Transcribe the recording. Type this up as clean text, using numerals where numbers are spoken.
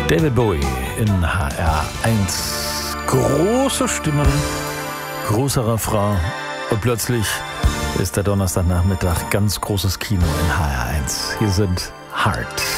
David Bowie in HR1. Große Stimmen, großer Refrain und plötzlich ist der Donnerstagnachmittag ganz großes Kino in HR1. Hier sind Heart.